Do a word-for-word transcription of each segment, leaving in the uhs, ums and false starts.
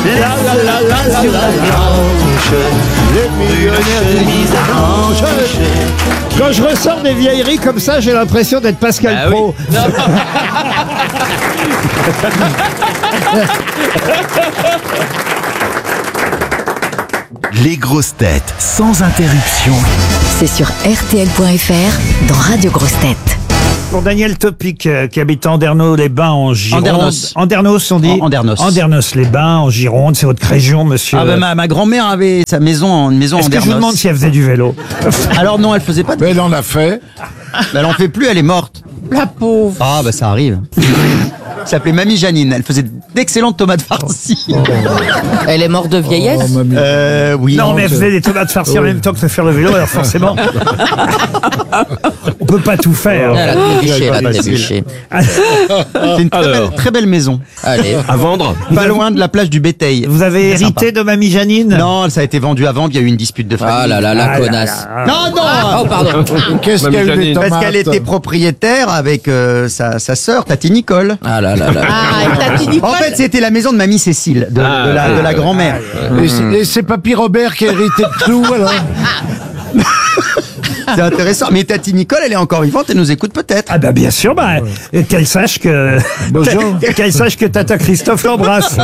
La la la la la la blanche, les millionnaires chemise blanche. Quand je ressors des vieilleries comme ça, j'ai l'impression d'être Pascal Ah Praud. oui. Les grosses têtes sans interruption. C'est sur R T L point F R dans Radio Grosses Têtes. Pour Daniel Topic, euh, qui habite à Andernos-les-Bains en Gironde. Andernos. Andernos, on dit. En- Andernos. Andernos-les-Bains en Gironde, c'est votre région, monsieur. Ah ben ma, ma grand-mère avait sa maison en une maison en Est-ce que je vous Andernos. demande si elle faisait du vélo? Alors non, elle faisait pas de... Mais elle en a fait. Elle en fait plus, elle est morte. La pauvre. Ah bah ça arrive. Elle s'appelait Mamie Janine, elle faisait d'excellentes tomates farcies. Elle est morte de vieillesse. Oh, mamie. Euh oui. Non, mais elle faisait des tomates farcies en même temps que de faire le vélo, alors forcément, on peut pas tout faire. Elle a trébuché, elle a trébuché. C'est une très belle, Alors. très belle maison. Allez. À vendre. Pas loin de la plage du Béteil. Vous avez Très hérité sympa. de Mamie Janine? Non, ça a été vendu à vendre, il y a eu une dispute de famille. Ah là là, la Ah là connasse. là. Non, non Oh, pardon. Qu'est-ce qu'il y a eu Mamie des Janine. tomates? Parce qu'elle était propriétaire avec euh, sa, sa sœur, Tati Nicole. Ah là là là. Ah, et Tati Nicole. En fait, c'était la maison de Mamie Cécile, de, Ah, de la, de la grand-mère. Et c'est- Et c'est Papy Robert qui a hérité de Clou, alors. C'est intéressant. Mais Tati Nicole, elle est encore vivante, elle nous écoute peut-être. Ah bah bien sûr, bah, et qu'elle sache que Bonjour. qu'elle sache que Tata Christophe l'embrasse.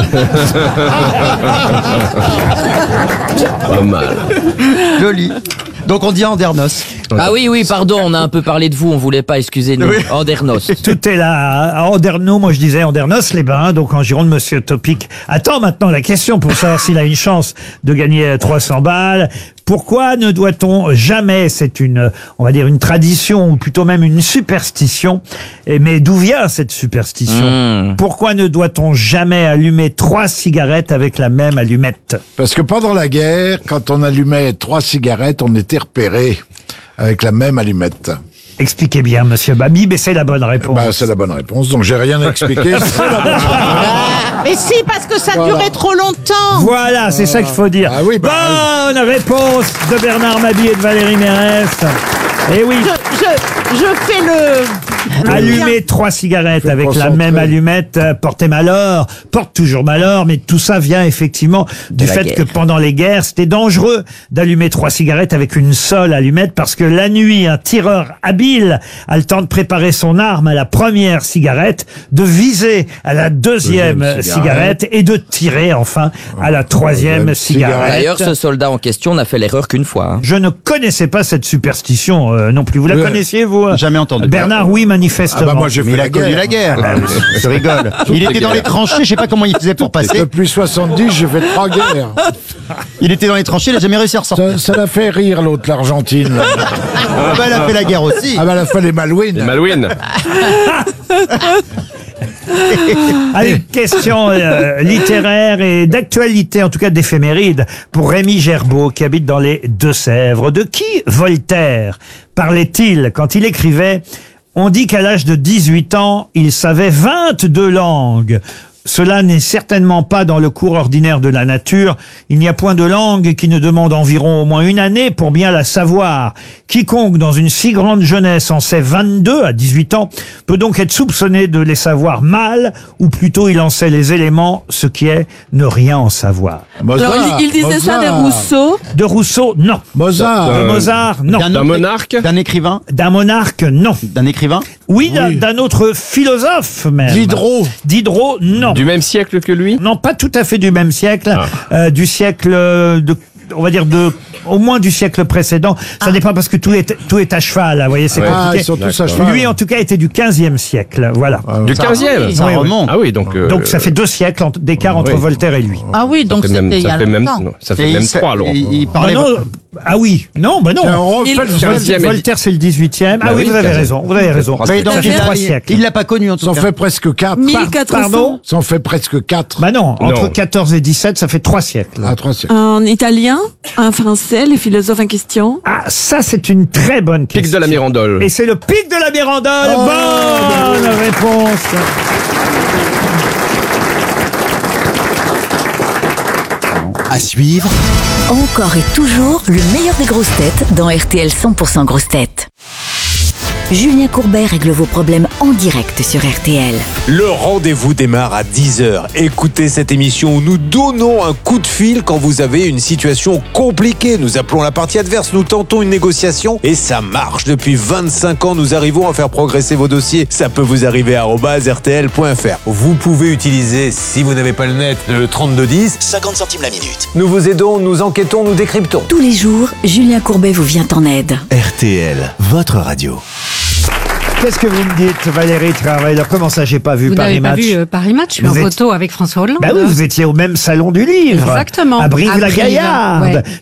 Pas mal. Joli. Donc on dit Andernos. Ah oui, oui, pardon, on a un peu parlé de vous, on voulait pas, excusez-nous. Oui. Andernos. Tout est là. À Andernos, moi je disais Andernos-les-Bains, donc en Gironde, monsieur Topic. Attends maintenant la question pour savoir s'il a une chance de gagner trois cents balles. Pourquoi ne doit-on jamais, c'est une, on va dire une tradition, ou plutôt même une superstition, et mais d'où vient cette superstition? Mmh. Pourquoi ne doit-on jamais allumer trois cigarettes avec la même allumette? Parce que pendant la guerre, quand on allumait trois cigarettes, on était repéré avec la même allumette. Expliquez bien, monsieur Babi, mais c'est la bonne réponse. Bah, c'est la bonne réponse, donc j'ai rien à expliquer. C'est la bonne réponse. Mais si, parce que ça Voilà. durait trop longtemps. Voilà, c'est ça qu'il faut dire. Ah oui, bah, Bonne réponse de Bernard Mabie et de Valérie Mérès. Et oui, Je, je, je fais le... allumer trois cigarettes Faut avec la concentrer. même allumette euh, portait malheur, porte toujours malheur, mais tout ça vient effectivement du la fait guerre. que pendant les guerres, c'était dangereux d'allumer trois cigarettes avec une seule allumette parce que la nuit, un tireur habile a le temps de préparer son arme à la première cigarette, de viser à la deuxième, Deuxième cigarette. cigarette. et de tirer enfin à la troisième Deuxième cigarette. cigarette. D'ailleurs, ce soldat en question n'a fait l'erreur qu'une fois. hein. Je ne connaissais pas cette superstition euh, non plus. Vous la Ouais. connaissiez, vous euh Jamais entendu. Bernard, oui, manifestement. Ah bah moi j'ai Mais fait il a la connu guerre. la guerre. Je rigole. Il était dans les tranchées, je sais pas comment il faisait pour passer. Depuis soixante-dix, j'ai fait trois guerres. Il était dans les tranchées, il a jamais réussi à ressortir. Ça, ça l'a fait rire, l'autre, l'Argentine. là. Ah bah, elle a fait la guerre aussi. Ah bah, elle a fait les Malouines. Les Malouines. Allez, question euh, littéraire et d'actualité, en tout cas d'éphéméride, pour Rémi Gerbeau, qui habite dans les Deux-Sèvres. De qui Voltaire parlait-il quand il écrivait « On dit qu'à l'âge de dix-huit ans, il savait vingt-deux langues ». Cela n'est certainement pas dans le cours ordinaire de la nature. Il n'y a point de langue qui ne demande environ au moins une année pour bien la savoir. Quiconque dans une si grande jeunesse en sait vingt-deux à dix-huit ans peut donc être soupçonné de les savoir mal, ou plutôt il en sait les éléments, ce qui est ne rien en savoir. Mozart, Alors, il, il disait ça de Mozart. Rousseau. De Rousseau, non. Mozart. De Euh, Mozart, non. D'un D'un autre- monarque. D'un écrivain. D'un monarque, non. D'un écrivain. Oui, d'un Oui. d'un autre philosophe même. Diderot. Diderot, non. Du même siècle que lui. Non, pas tout à fait du même siècle, euh, du siècle de, on va dire de, au moins du siècle précédent. Ça dépend parce que tout est, tout est à cheval, là, vous voyez, c'est Ouais. Ah, compliqué. ils sont tous à D'accord. cheval. Lui, en tout cas, était du quinzième siècle, voilà. Du quinzième. Ça Oui, oui. remonte. Ah oui, donc. euh, Donc ça fait deux siècles en- d'écart entre oui. Voltaire et lui. Ah oui, donc ça fait c'était même, il y ça a fait même, longtemps. non, ça Et fait même il sa- trois, Laurent. il- il Bah parlait. non, ah oui, non, bah non. Et on refait Il- le quinzième. quinzième. Voltaire, c'est le dix-huitième. Ah Bah oui, oui, vous avez quinzième. raison, vous avez raison. Mais donc, Ça fait il trois a- siècles. il l'a pas connu en tout Ça en cas. fait presque quatre. mille quatre cents. Pardon? Ça en fait presque quatre. Bah non, entre Non. quatorze et dix-sept, ça fait trois siècles. Ah, trois siècles. En italien, en français, les philosophes en question. Ah, ça, c'est une très bonne question. Pic de la Mirandole. Et c'est le pic de la Mirandole. Oh, Bonne réponse. À suivre, Encore et toujours le meilleur des grosses têtes dans R T L cent pour cent grosses têtes. Julien Courbet règle vos problèmes en direct sur R T L. Le rendez-vous démarre à dix heures. Écoutez cette émission où nous donnons un coup de fil quand vous avez une situation compliquée. Nous appelons la partie adverse, nous tentons une négociation et ça marche. Depuis vingt-cinq ans, nous arrivons à faire progresser vos dossiers. Ça peut vous arriver à arobase r t l point f r. Vous pouvez utiliser, si vous n'avez pas le net, le trente-deux dix. cinquante centimes la minute. Nous vous aidons, nous enquêtons, nous décryptons. Tous les jours, Julien Courbet vous vient en aide. R T L, votre radio. Qu'est-ce que vous me dites, Valérie Travailleur? Comment ça, j'ai pas vu Vous Paris n'avez pas Match? vu euh, Paris Match, je suis Vous en êtes- photo avec François Hollande. Bah oui, vous étiez au même salon du livre. Exactement. À Brive-la-Gaillarde. Ouais.